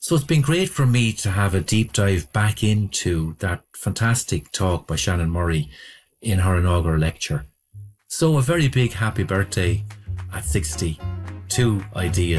So it's been great for me to have a deep dive back into that fantastic talk by Shannon Murray in her inaugural lecture. So a very big happy birthday at 60 to Ideas.